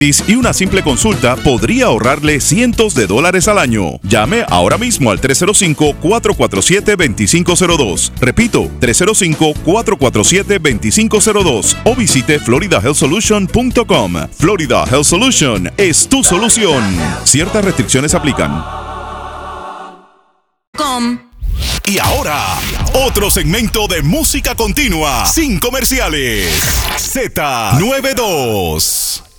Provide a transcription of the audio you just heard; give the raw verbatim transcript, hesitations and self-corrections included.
Y una simple consulta podría ahorrarle cientos de dólares al año. Llame ahora mismo al tres cero cinco, cuatro cuatro siete, dos cinco cero dos. Repito, tres cero cinco, cuatro cuatro siete, dos cinco cero dos o visite florida health solution punto com. Florida Health Solution es tu solución. Ciertas restricciones aplican. Com. Y ahora, otro segmento de música continua, sin comerciales. Z noventa y dos.